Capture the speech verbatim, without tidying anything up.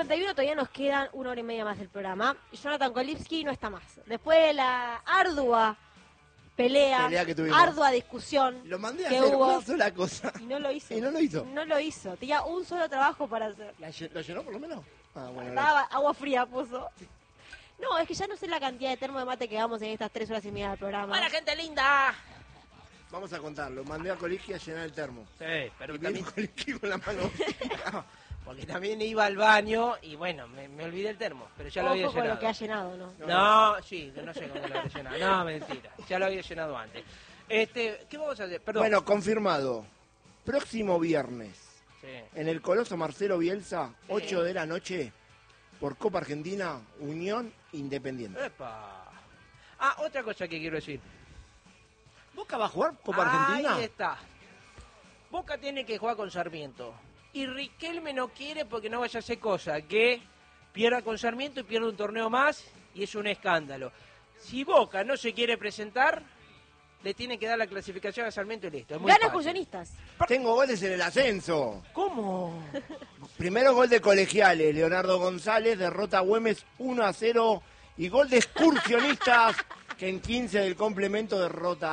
cincuenta y uno, todavía nos quedan una hora y media más del programa. Jonathan Kolipski no está más. Después de la ardua pelea, Pelea que tuvimos. ardua discusión Lo mandé a que hacer hubo, una sola cosa. y no lo hizo. Y no lo hizo. No lo hizo. Tenía un solo trabajo para hacer. ¿La lle- ¿Lo llenó por lo menos? Ah, bueno. Estaba agua fría puso. No, es que ya no sé la cantidad de termo de mate que damos en estas tres horas y media del programa. ¡Hola, gente linda! Vamos a contarlo. Mandé a Kolipski a llenar el termo. Sí, pero Y también... vino Kolipski con la mano. Porque también iba al baño y bueno, me, me olvidé el termo, pero ya lo había Ojo con llenado. lo que ha llenado, ¿no? No, sí, no sé cómo lo había llenado. No, mentira, ya lo había llenado antes. Este, ¿qué vamos a hacer? Perdón. Bueno, confirmado. Próximo viernes, Sí. en el Coloso Marcelo Bielsa, ocho de la noche, por Copa Argentina, Unión Independiente. Epa. Ah, otra cosa que quiero decir. ¿Boca va a jugar Copa Ahí Argentina? está. Boca tiene que jugar con Sarmiento. Y Riquelme no quiere porque no vaya a hacer cosa, que pierda con Sarmiento y pierda un torneo más y es un escándalo. Si Boca no se quiere presentar, le tiene que dar la clasificación a Sarmiento y listo. Es muy Gana fácil. excursionistas. Tengo goles en el ascenso. ¿Cómo? Primero gol de Colegiales, Leonardo González, derrota a Güemes uno a cero. Y gol de Excursionistas, que en quince del complemento derrota